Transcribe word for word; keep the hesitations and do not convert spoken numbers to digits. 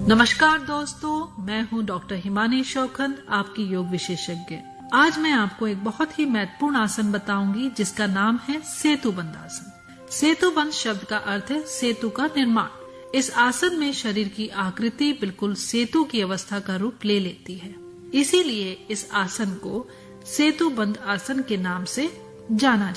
नमस्कार दोस्तों, मैं हूं डॉक्टर हिमानी शौखंद, आपकी योग विशेषज्ञ। आज मैं आपको एक बहुत ही महत्वपूर्ण आसन बताऊंगी जिसका नाम है सेतुबंध आसन। सेतुबंध शब्द का अर्थ है सेतु का निर्माण। इस आसन में शरीर की आकृति बिल्कुल सेतु की अवस्था का रूप ले लेती है, इसीलिए इस आसन को सेतुबंध आसन के नाम से जाना जाता है।